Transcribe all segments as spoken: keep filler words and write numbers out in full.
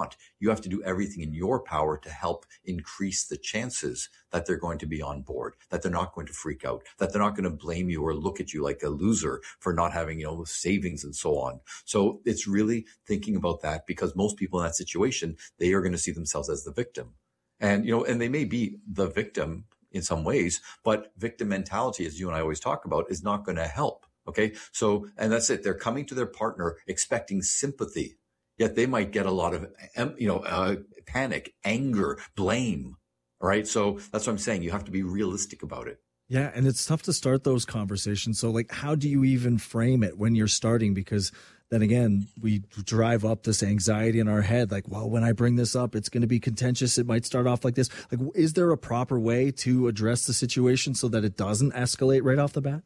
want. You have to do everything in your power to help increase the chances that they're going to be on board, that they're not going to freak out, that they're not going to blame you or look at you like a loser for not having, you know, savings and so on. So it's really thinking about that, because most people in that situation, they are going to see themselves as the victim. And, you know, and they may be the victim in some ways, but victim mentality, as you and I always talk about, is not going to help. Okay. So, and that's it. They're coming to their partner expecting sympathy, yet they might get a lot of, you know, uh, panic, anger, blame. All right. So that's what I'm saying. You have to be realistic about it. Yeah. And it's tough to start those conversations. So like, how do you even frame it when you're starting? Because then again, we drive up this anxiety in our head, like, well, when I bring this up, it's going to be contentious. It might start off like this. Like, is there a proper way to address the situation so that it doesn't escalate right off the bat?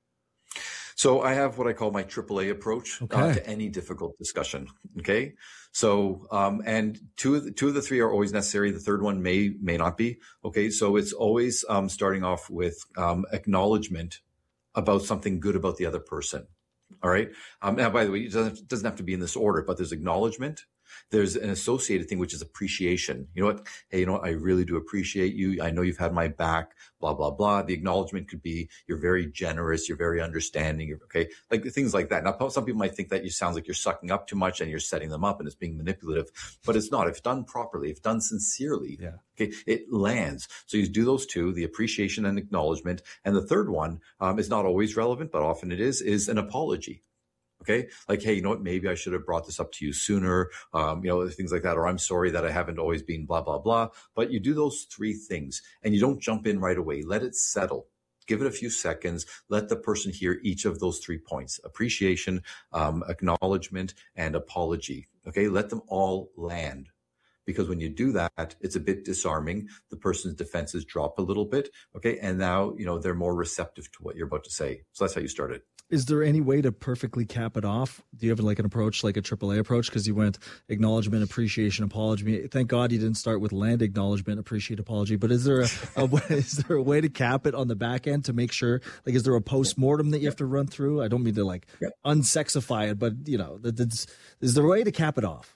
So I have what I call my triple A approach okay. uh, to any difficult discussion. Okay. So, um, and two of the, two of the three are always necessary. The third one may, may not be. Okay. So it's always, um, starting off with, um, acknowledgement about something good about the other person. All right. Um, now, by the way, it doesn't, it doesn't have to be in this order, but there's acknowledgement. There's an associated thing, which is appreciation. You know what? Hey, you know what? I really do appreciate you. I know you've had my back, blah, blah, blah. The acknowledgement could be you're very generous. You're very understanding. You're, okay. Like things like that. Now, some people might think that you sounds like you're sucking up too much and you're setting them up and it's being manipulative, but it's not. If done properly, if done sincerely, yeah. okay, it lands. So you do those two, the appreciation and acknowledgement. And the third one, um, is not always relevant, but often it is, is an apology. Okay. Like, hey, you know what? Maybe I should have brought this up to you sooner. Um, you know, things like that. Or I'm sorry that I haven't always been blah, blah, blah. But you do those three things and you don't jump in right away. Let it settle. Give it a few seconds. Let the person hear each of those three points: appreciation, um, acknowledgement, and apology. Okay. Let them all land. Because when you do that, it's a bit disarming. The person's defenses drop a little bit. Okay. And now, you know, they're more receptive to what you're about to say. So that's how you start it. Is there any way to perfectly cap it off? Do you have like an approach, like a triple A approach? Because you went acknowledgement, appreciation, apology. Thank God you didn't start with land, acknowledgement, appreciate, apology. But is there a, a way, is there a way to cap it on the back end to make sure, like, is there a post-mortem that you have to run through? I don't mean to like yeah. unsexify it, but you know, that's, is there a way to cap it off?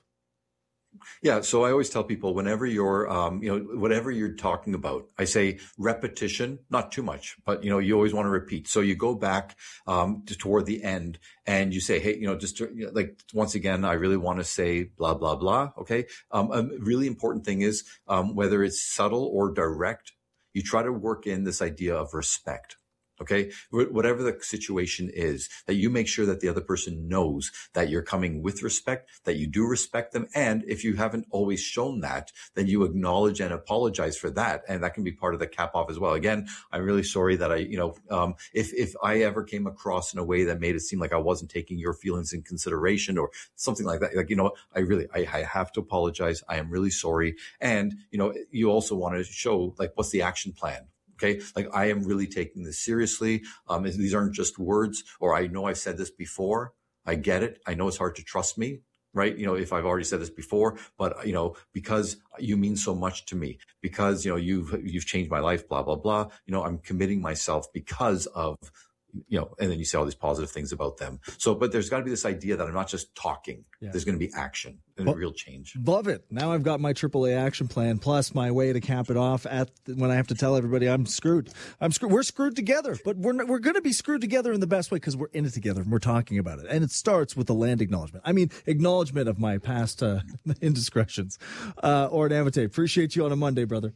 Yeah. So I always tell people whenever you're, um, you know, whatever you're talking about, I say repetition, not too much, but, you know, you always want to repeat. So you go back, um, to toward the end and you say, hey, you know, just to, you know, like, once again, I really want to say blah, blah, blah. Okay. Um, a really important thing is, um, whether it's subtle or direct, you try to work in this idea of respect. Okay. Whatever the situation is, that you make sure that the other person knows that you're coming with respect, that you do respect them. And if you haven't always shown that, then you acknowledge and apologize for that. And that can be part of the cap off as well. Again, I'm really sorry that I, you know, um, if, if I ever came across in a way that made it seem like I wasn't taking your feelings in consideration or something like that, like, you know, I really, I, I have to apologize. I am really sorry. And, you know, you also want to show like, what's the action plan? Okay. Like, I am really taking this seriously. Um, these aren't just words, or I know I've said this before. I get it. I know it's hard to trust me, right? You know, if I've already said this before, but, you know, because you mean so much to me, because, you know, you've, you've changed my life, blah, blah, blah. You know, I'm committing myself because of, you know, and then you say all these positive things about them. So, but there's got to be this idea that I'm not just talking. Yeah. There's going to be action and well, real change. Love it. Now I've got my triple A action plan plus my way to cap it off at when I have to tell everybody I'm screwed. I'm screwed. We're screwed together, but we're not, we're going to be screwed together in the best way because we're in it together and we're talking about it. And it starts with the land acknowledgement. I mean, acknowledgement of my past uh, indiscretions. Uh, Oren Amite, appreciate you on a Monday, brother.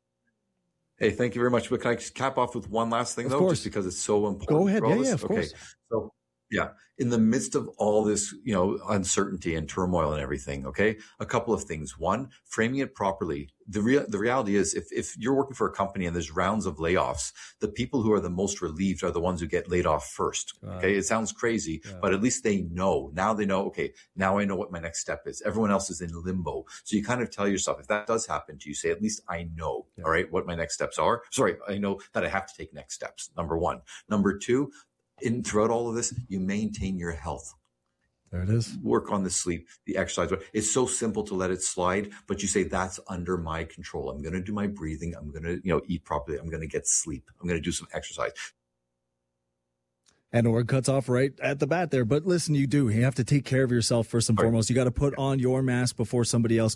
Hey, thank you very much. But can I cap off with one last thing, of though, course. just because it's so important? Go ahead. For all yeah, this? yeah, of okay. course. So, yeah, in the midst of all this, you know, uncertainty and turmoil and everything, okay, a couple of things. One, framing it properly. The real, the reality is, if, if you're working for a company and there's rounds of layoffs, the people who are the most relieved are the ones who get laid off first. Uh, okay. It sounds crazy, yeah. but at least they know. Now they know, okay, now I know what my next step is. Everyone else is in limbo. So you kind of tell yourself, if that does happen to you, say, at least I know, yeah. all right, what my next steps are. Sorry, I know that I have to take next steps. Number one. Number two, in throughout all of this, you maintain your health. There it is. Work on the sleep, the exercise. It's so simple to let it slide, but you say that's under my control. I'm going to do my breathing. I'm going to, you know, eat properly. I'm going to get sleep. I'm going to do some exercise. And Oren cuts off right at the bat there. But listen, you do. You have to take care of yourself first and foremost. You got to put on your mask before somebody else